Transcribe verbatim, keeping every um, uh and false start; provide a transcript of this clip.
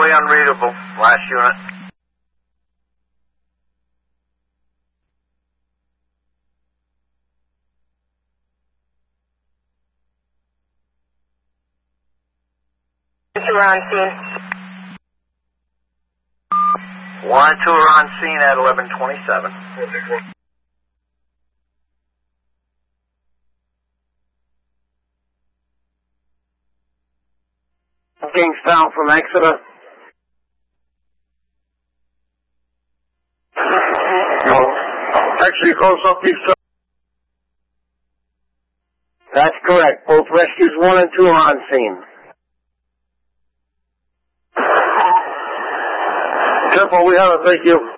Visually unreadable. Last unit. Two are on scene. One and two are on scene at eleven twenty-seven. Kingstown from Exeter. No. Actually, close up east side. That's correct. Both rescues one and two are on scene. Careful, we have it. Thank you.